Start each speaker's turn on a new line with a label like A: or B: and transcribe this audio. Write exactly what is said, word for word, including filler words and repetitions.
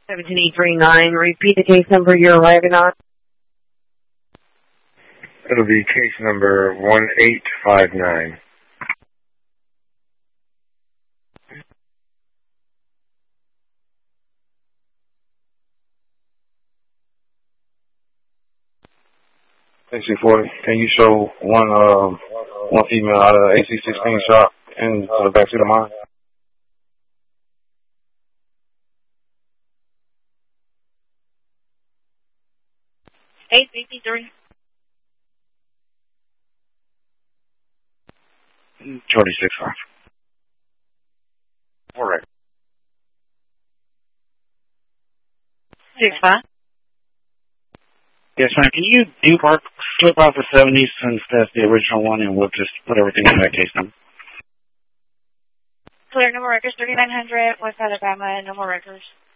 A: seventeen eight three nine. Repeat the case number you're arriving on.
B: It'll be case number one eight five nine.
C: sixty forty. Can you show one uh, one female out of the A C sixteen shop and to the backseat of mine?
A: eight fifty-three.
C: twenty-six five. All right.
A: six five.
C: Yes, ma'am. Can you do park slip out the seventy since that's the original one, and we'll just put everything in that case number?
A: Clear, no more records, thirty-nine hundred, West Alabama, no more records.